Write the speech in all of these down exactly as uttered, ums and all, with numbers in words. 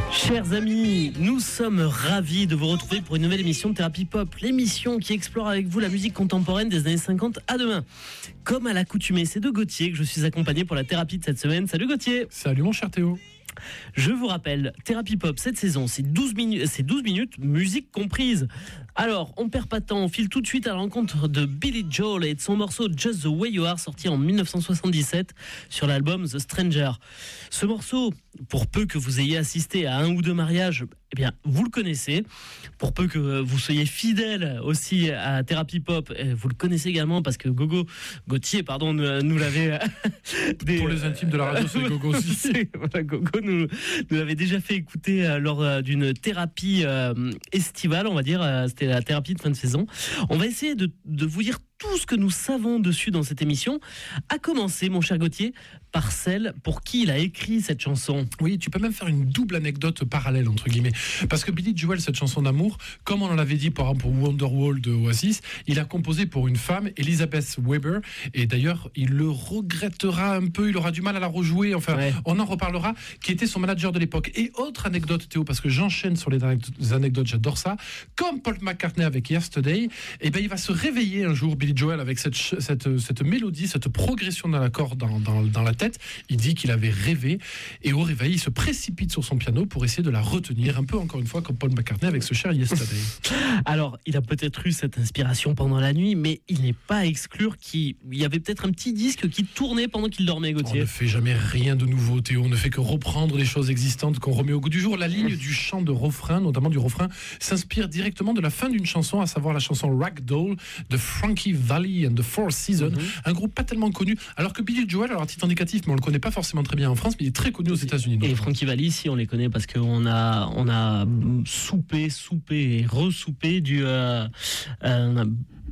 Chers amis, nous sommes ravis de vous retrouver pour une nouvelle émission de Thérapie Pop, l'émission qui explore avec vous la musique contemporaine des années cinquante à demain. Comme à l'accoutumée, c'est de Gauthier que je suis accompagné pour la thérapie de cette semaine. Salut Gauthier. Salut mon cher Théo. Je vous rappelle, Thérapie Pop, cette saison, c'est douze minutes, c'est douze minutes, musique comprise. Alors, on perd pas de temps, on file tout de suite à la rencontre de Billy Joel et de son morceau Just the Way You Are, sorti en dix-neuf cent soixante-dix-sept sur l'album The Stranger. Ce morceau, pour peu que vous ayez assisté à un ou deux mariages, eh bien, vous le connaissez. Pour peu que vous soyez fidèle aussi à Thérapie Pop, vous le connaissez également parce que Gogo, Gauthier, pardon, nous, nous l'avait... des, pour les intimes de la radio, c'est Gogo aussi. Voilà, Gogo nous, nous l'avait déjà fait écouter euh, lors euh, d'une thérapie euh, estivale, on va dire. Euh, c'était la thérapie de fin de saison. On va essayer de, de vous dire tout ce que nous savons dessus dans cette émission. À commencer, mon cher Gauthier, par celle pour qui il a écrit cette chanson. Oui, tu peux même faire une double anecdote parallèle, entre guillemets. Parce que Billy Joel, cette chanson d'amour, comme on en avait dit par exemple pour Wonderwall de Oasis, il a composé pour une femme, Elizabeth Weber, et d'ailleurs, il le regrettera un peu, il aura du mal à la rejouer, enfin, ouais. On en reparlera, qui était son manager de l'époque. Et autre anecdote, Théo, parce que j'enchaîne sur les anecdotes, j'adore ça, comme Paul McCartney avec Yesterday, eh ben, il va se réveiller un jour, Billy Joel, avec cette, cette, cette mélodie, cette progression d'un accord dans, dans, dans la tête. Il dit qu'il avait rêvé, et au réveil, il se précipite sur son piano pour essayer de la retenir, un peu encore une fois comme Paul McCartney avec ce cher Yesterday. Alors, il a peut-être eu cette inspiration pendant la nuit, mais il n'est pas à exclure qu'il y avait peut-être un petit disque qui tournait pendant qu'il dormait, Gauthier. On ne fait jamais rien de nouveau, Théo. On ne fait que reprendre les choses existantes qu'on remet au goût du jour. La ligne du chant de refrain, notamment du refrain, s'inspire directement de la fin d'une chanson, à savoir la chanson Ragdoll de Frankie Valli and the Four Seasons, mm-hmm. un groupe pas tellement connu. Alors que Billy Joel, alors à titre indicatif, mais on le connaît pas forcément très bien en France, mais il est très connu aux États-Unis. Et Frankie Valli, si on les connaît parce qu'on a, on a soupé, soupé et ressoupé du euh, euh,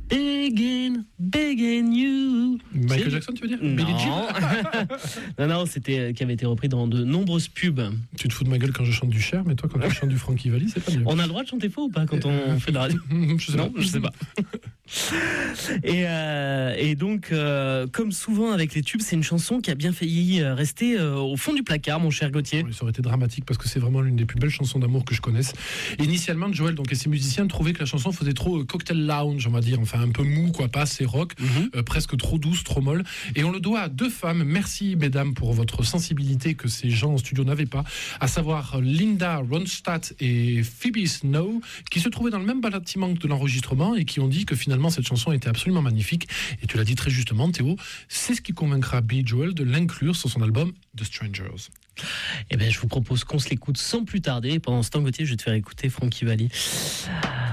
Begin, Begin You. Michael c'est... Jackson, tu veux dire? Non. Billie Jean. non, non, c'était qui avait été repris dans de nombreuses pubs. Tu te fous de ma gueule quand je chante du Cher, mais toi, quand tu chantes du Frankie Valli, c'est pas mieux. On a le droit de chanter faux ou pas quand on fait de la radio? Je sais non, pas. je sais pas. Et, euh, et donc, euh, comme souvent avec les tubes, c'est une chanson qui a bien failli rester euh, au fond du placard, mon cher Gauthier. Oui, ça aurait été dramatique parce que c'est vraiment l'une des plus belles chansons d'amour que je connaisse. Initialement, Joel donc, et ses musiciens trouvaient que la chanson faisait trop euh, cocktail lounge, on va dire, enfin un peu mou, quoi, pas assez rock, mm-hmm. euh, presque trop douce, trop molle. Et on le doit à deux femmes. Merci, mesdames, pour votre sensibilité que ces gens en studio n'avaient pas, à savoir Linda Ronstadt et Phoebe Snow, qui se trouvaient dans le même bâtiment de l'enregistrement et qui ont dit que finalement cette chanson était absolument magnifique. Et tu l'as dit très justement, Théo, c'est ce qui convaincra Billy Joel de l'inclure sur son album The Strangers. Eh bien, je vous propose qu'on se l'écoute sans plus tarder. Et pendant ce temps, Gauthier, je vais te faire écouter Frankie Valli